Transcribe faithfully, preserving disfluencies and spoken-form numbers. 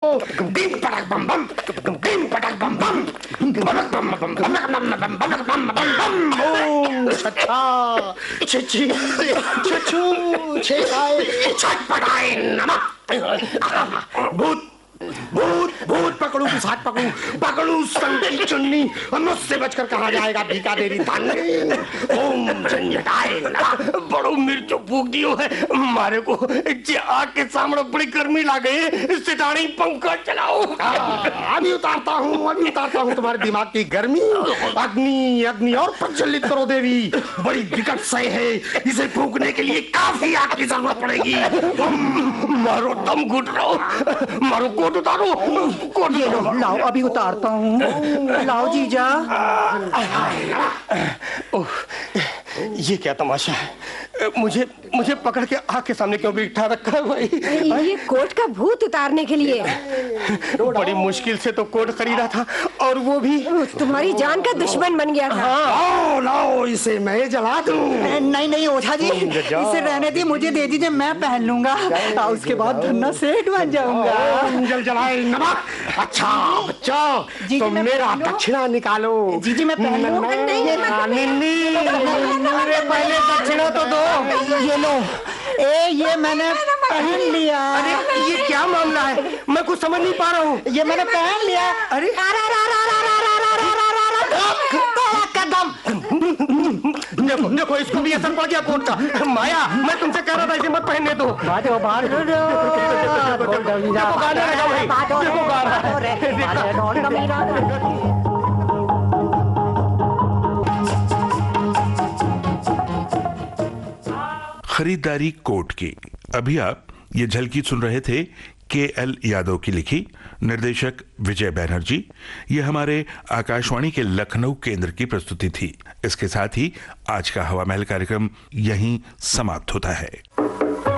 Dim पटक बम बम, dim पटक बम बम, बम बम बम बम बम बम बम बम। ओ छछा छिछी छछू छेछाए छटपटाए नमः। भूत भूत भूत पकड़ू की साथ पकड़ू, पकड़ू संग की चुन्नी, मुझसे बचकर कहा जाएगा बीकानेरी धानी। ओम झंझटाए नमः। बड़ो मिर्चो फूक दियो है मारे को, जे आग के सामने बड़ी गर्मी ला गई, सिटाणी पंखा चलाओ। अभी उतारता हूँ, अभी उतारता हूँ तुम्हारे दिमाग की गर्मी। अग्नि अग्नि और प्रज्वलित करो देवी, बड़ी विकट सय है, इसे फूकने के लिए काफी आग की जरूरत पड़ेगी। मारो दम घुट रहो, मारो कोट उतारो, कोट ये लो, लाओ अभी उतारता हूँ, लाओ जीजा। ओह, ये क्या तमाशा है, मुझे मुझे पकड़ के आग के सामने क्यों बिठा रखा है भाई? ये कोट का भूत उतारने के लिए। बड़ी मुश्किल से तो कोट खरीदा था, और वो भी तुम्हारी जान का दुश्मन बन गया था। लाओ लाओ इसे मैं जला दूं। नहीं नहीं ओझा जी, इसे रहने दी, मुझे दे दीजिए, मैं पहन लूंगा, उसके बाद धन्ना सेठ बन जाऊंगा। जल जलाए नमक। अच्छा बच्चों, तो मेरा दक्षिणा निकालो। जी जी मैं पहन लूंगा। मेरे पहले दक्षिणा तो दो। ये लो, ए ये मैंने पहन लिया। अरे ये क्या मामला है, मैं कुछ समझ नहीं पा रहा हूँ। ये मैंने पहन लिया। अरे देखो देखो, इसको भी असर पड़ गया कोट का। माया, मैं तुमसे कह रहा था इसे मत पहनने दो। देखो गाने लगा भाई, देखो गा रहा है। खरीदारी कोट की। अभी आप ये झलकी सुन रहे थे के एल यादव की लिखी, निर्देशक विजय बैनर्जी। ये हमारे आकाशवाणी के लखनऊ केंद्र की प्रस्तुति थी। इसके साथ ही आज का हवा महल कार्यक्रम यहीं समाप्त होता है।